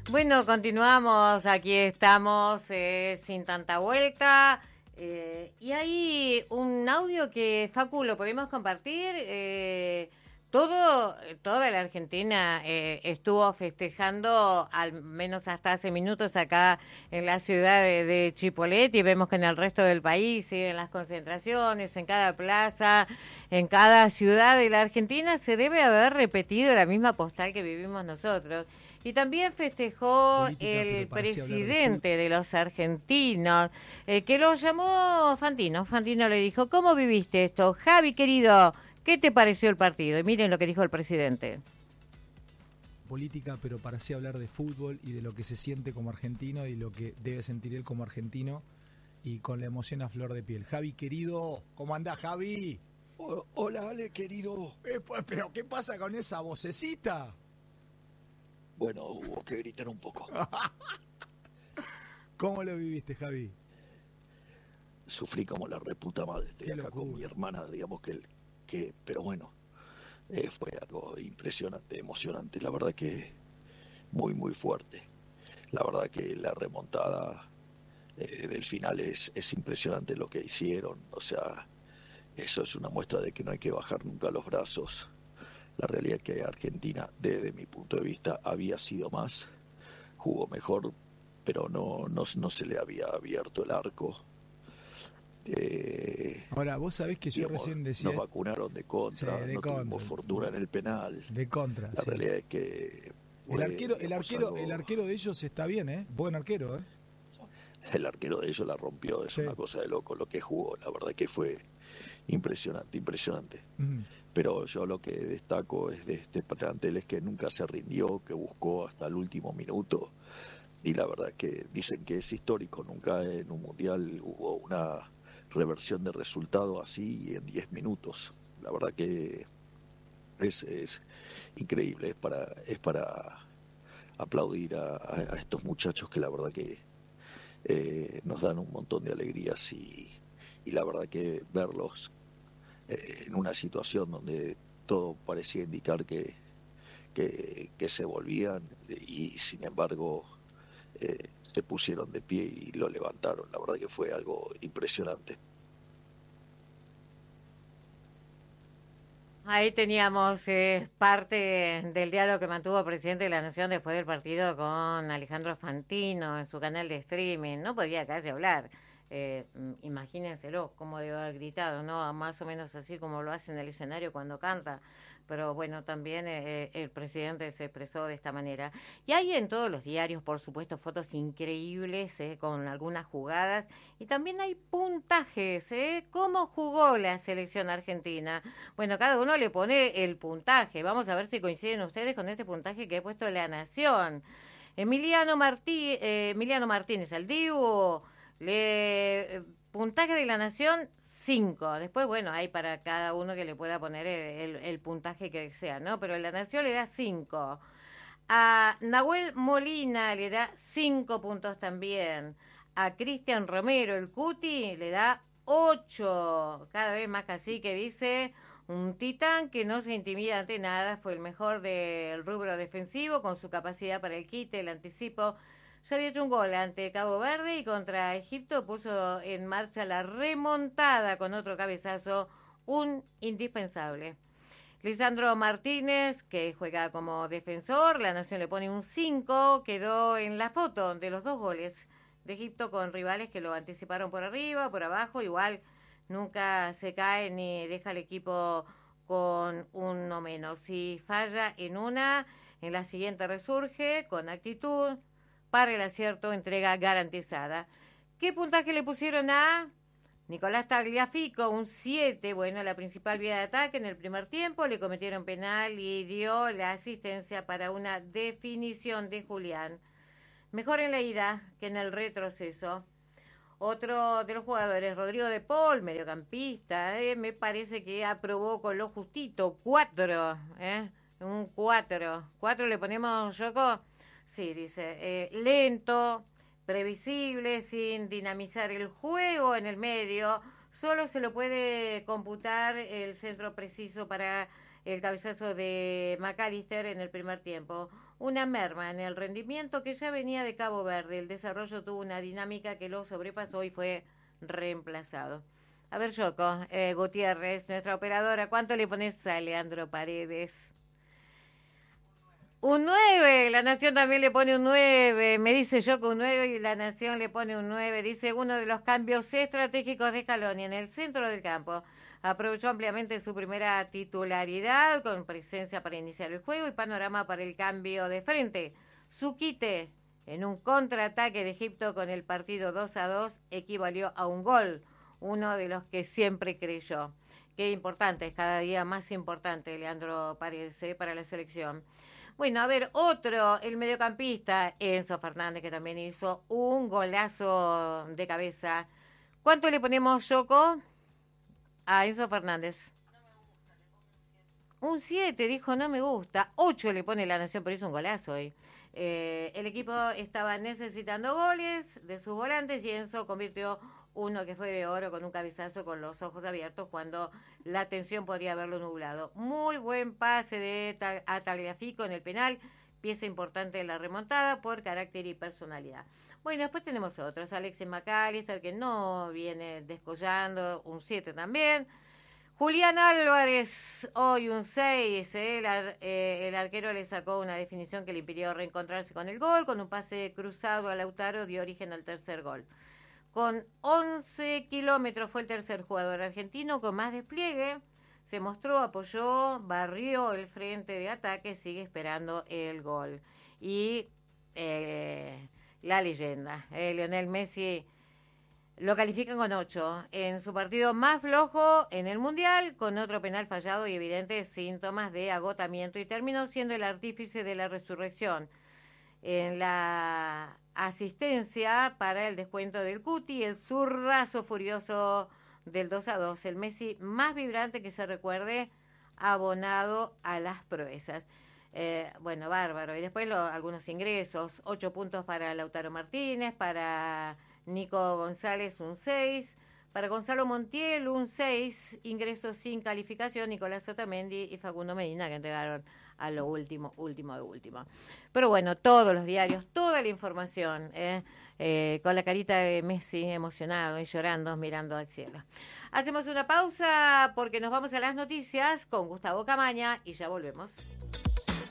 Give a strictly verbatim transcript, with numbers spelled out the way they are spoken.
Bueno, continuamos, aquí estamos eh, sin tanta vuelta. Eh, y hay un audio que, Facu, lo podemos compartir. Eh, todo, toda la Argentina eh, estuvo festejando, al menos hasta hace minutos, acá en la ciudad de, de Chipolete, y vemos que en el resto del país siguen las concentraciones, en cada plaza, en cada ciudad de la Argentina se debe haber repetido la misma postal que vivimos nosotros. Y también festejó Política, el presidente de, de los argentinos, eh, que lo llamó Fantino. Fantino le dijo, ¿cómo viviste esto? Javi, querido, ¿qué te pareció el partido? Y miren lo que dijo el presidente. Política, pero para así hablar de fútbol y de lo que se siente como argentino y lo que debe sentir él como argentino, y con la emoción a flor de piel. Javi, querido, ¿cómo andás, Javi? Oh, hola, Ale, querido. Eh, pues, pero ¿qué pasa con esa vocecita? Bueno, hubo que gritar un poco. ¿Cómo lo viviste, Javi? Sufrí como la reputa madre. Estoy acá con mi hermana, digamos que... que pero bueno, eh, fue algo impresionante, emocionante. La verdad que muy, muy fuerte. La verdad que la remontada eh, del final es, es impresionante lo que hicieron. O sea, eso es una muestra de que no hay que bajar nunca los brazos. La realidad es que Argentina, desde mi punto de vista, había sido más, jugó mejor, pero no, no, no se le había abierto el arco. Eh, Ahora, vos sabés que yo digamos, recién decía... Nos vacunaron de contra, sí, de no contra. Tuvimos fortuna en el penal. De contra, La sí. realidad es que... El arquero, el, arquero, algo... el arquero de ellos está bien, ¿eh? Buen arquero, ¿eh? El arquero de ellos la rompió, es sí. Una cosa de loco lo que jugó, la verdad que fue impresionante, impresionante. Uh-huh. Pero yo lo que destaco es de este plantel es que nunca se rindió, que buscó hasta el último minuto, y la verdad que dicen que es histórico, nunca en un mundial hubo una reversión de resultado así en diez minutos. La verdad que es, es increíble, es para, es para aplaudir a, a estos muchachos que la verdad que eh, nos dan un montón de alegrías y, y la verdad que verlos eh, en una situación donde todo parecía indicar que, que, que se volvían y sin embargo eh, se pusieron de pie y lo levantaron. La verdad que fue algo impresionante. Ahí teníamos eh, parte del diálogo que mantuvo el presidente de la Nación después del partido con Alejandro Fantino en su canal de streaming. No podía casi hablar. Eh, imagínenselo cómo debe haber gritado, ¿no? Más o menos así como lo hace en el escenario cuando canta. Pero bueno, también eh, el presidente se expresó de esta manera. Y hay en todos los diarios, por supuesto, fotos increíbles eh, con algunas jugadas. Y también hay puntajes, ¿eh? ¿Cómo jugó la selección argentina? Bueno, cada uno le pone el puntaje. Vamos a ver si coinciden ustedes con este puntaje que ha puesto La Nación. Emiliano, Martí, eh, Emiliano Martínez, al Dibu, le, eh, puntaje de La Nación, cinco. Después, bueno, hay para cada uno que le pueda poner el, el, el puntaje que desea, ¿no? Pero La Nación le da cinco. A Nahuel Molina le da cinco puntos también. A Cristian Romero, el Cuti, le da ocho. Cada vez más cacique, dice, un titán que no se intimida ante nada, fue el mejor del rubro defensivo, con su capacidad para el quite, el anticipo. Ya había hecho un gol ante Cabo Verde y contra Egipto puso en marcha la remontada con otro cabezazo, un indispensable. Lisandro Martínez, que juega como defensor, La Nación le pone un cinco, quedó en la foto de los dos goles de Egipto con rivales que lo anticiparon por arriba, por abajo, igual nunca se cae ni deja al equipo con uno menos. Si falla en una, en la siguiente resurge con actitud, para el acierto, entrega garantizada. ¿Qué puntaje le pusieron a Nicolás Tagliafico? Un siete. Bueno, la principal vía de ataque en el primer tiempo, le cometieron penal y dio la asistencia para una definición de Julián. Mejor en la ida que en el retroceso. Otro de los jugadores, Rodrigo de Paul, mediocampista, eh, me parece que aprobó con lo justito, cuatro, eh, un cuatro. ¿Cuatro le ponemos, Yoko? Sí, dice, eh, lento, previsible, sin dinamizar el juego en el medio. Solo se lo puede computar el centro preciso para el cabezazo de McAllister en el primer tiempo. Una merma en el rendimiento que ya venía de Cabo Verde. El desarrollo tuvo una dinámica que lo sobrepasó y fue reemplazado. A ver, Yoko, eh, Gutiérrez, nuestra operadora, ¿cuánto le pones a Leandro Paredes? Un nueve, La Nación también le pone un nueve, me dice Yoko un nueve y La Nación le pone un nueve. Dice uno de los cambios estratégicos de Scaloni en el centro del campo. Aprovechó ampliamente su primera titularidad con presencia para iniciar el juego y panorama para el cambio de frente. Su quite en un contraataque de Egipto con el partido dos a dos equivalió a un gol, uno de los que siempre creyó. Qué importante, es cada día más importante Leandro Paredes ¿eh? para la selección. Bueno, a ver, otro, el mediocampista Enzo Fernández, que también hizo un golazo de cabeza. ¿Cuánto le ponemos, Yoko, a Enzo Fernández? No me gusta, le pongo un siete. Un siete, dijo, no me gusta. ocho le pone La Nación, pero hizo un golazo hoy. Eh, el equipo estaba necesitando goles de sus volantes y Enzo convirtió uno que fue de oro con un cabezazo con los ojos abiertos cuando la tensión podría haberlo nublado. Muy buen pase de ta- a Tagliafico en el penal, pieza importante de la remontada por carácter y personalidad. Bueno, después tenemos otros, Alexis McAllister, que no viene descollando, un siete también. Julián Álvarez, hoy un seis, ¿eh? el, ar, eh, el arquero le sacó una definición que le impidió reencontrarse con el gol, con un pase cruzado a Lautaro dio origen al tercer gol. Con once kilómetros fue el tercer jugador argentino con más despliegue, se mostró, apoyó, barrió el frente de ataque, sigue esperando el gol. Y eh, la leyenda, eh, Lionel Messi, lo califican con ocho. En su partido más flojo en el Mundial, con otro penal fallado y evidentes síntomas de agotamiento, y terminó siendo el artífice de la resurrección. En la asistencia para el descuento del Cuti, el zurdazo furioso del dos a dos, el Messi más vibrante que se recuerde, abonado a las proezas. Eh, bueno, bárbaro. Y después lo, algunos ingresos, ocho puntos para Lautaro Martínez, para Nico González un seis, para Gonzalo Montiel un seis, ingresos sin calificación, Nicolás Otamendi y Facundo Medina, que entregaron a lo último, último de último. Pero bueno, todos los diarios, toda la información, eh, eh, con la carita de Messi emocionado y llorando, mirando al cielo. Hacemos una pausa porque nos vamos a las noticias con Gustavo Camaña y ya volvemos.